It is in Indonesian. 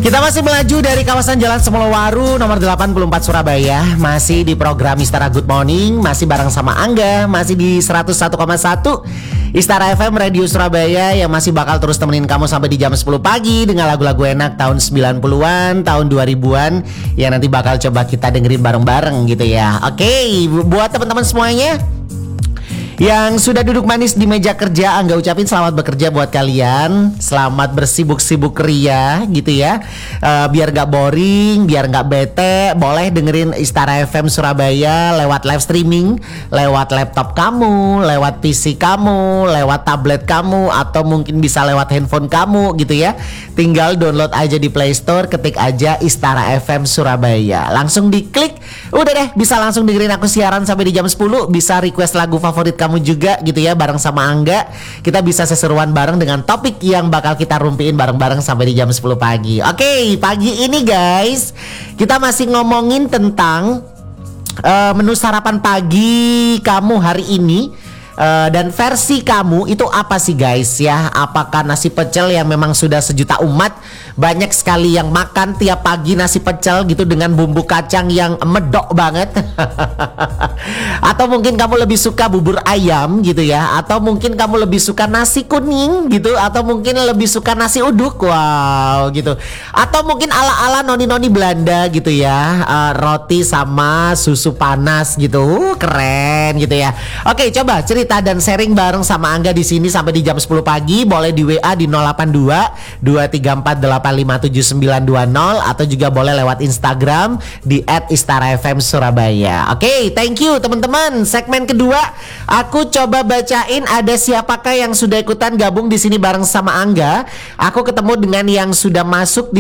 Kita masih melaju dari kawasan Jalan Semolowaru nomor 84 Surabaya. Masih di program Istara Good Morning. Masih bareng sama Angga. Masih di 101,1 Istara FM Radio Surabaya, yang masih bakal terus temenin kamu sampai di jam 10 pagi dengan lagu-lagu enak tahun 90-an, tahun 2000-an, yang nanti bakal coba kita dengerin bareng-bareng gitu ya. Oke, buat teman-teman semuanya yang sudah duduk manis di meja kerja, Angga ucapin selamat bekerja buat kalian. Selamat bersibuk-sibuk ria gitu ya. Biar gak boring, biar gak bete, boleh dengerin Istara FM Surabaya lewat live streaming, lewat laptop kamu, lewat PC kamu, lewat tablet kamu, atau mungkin bisa lewat handphone kamu gitu ya. Tinggal download aja di Play Store, ketik aja Istara FM Surabaya, langsung diklik, udah deh bisa langsung dengerin aku siaran sampai di jam 10. Bisa request lagu favorit kamu juga gitu ya, bareng sama Angga. Kita bisa seseruan bareng dengan topik yang bakal kita rumpiin bareng-bareng sampai di jam 10 pagi. Oke, pagi ini guys, kita masih ngomongin tentang menu sarapan pagi kamu hari ini. Dan versi kamu itu apa sih guys ya? Apakah nasi pecel yang memang sudah sejuta umat banyak sekali yang makan tiap pagi nasi pecel gitu dengan bumbu kacang yang medok banget? Atau mungkin kamu lebih suka bubur ayam gitu ya? Atau mungkin kamu lebih suka nasi kuning gitu? Atau mungkin lebih suka nasi uduk? Wow gitu. Atau mungkin ala-ala noni-noni Belanda gitu ya, roti sama susu panas gitu. Keren gitu ya. Oke, coba cerita dan sharing bareng sama Angga di sini sampai di jam 10 pagi. Boleh di WA di 082 234 857 920, atau juga boleh lewat Instagram di @istarafm Surabaya. Oke, thank you teman-teman. Segmen kedua aku coba bacain ada siapakah yang sudah ikutan gabung di sini bareng sama Angga. Aku ketemu dengan yang sudah masuk di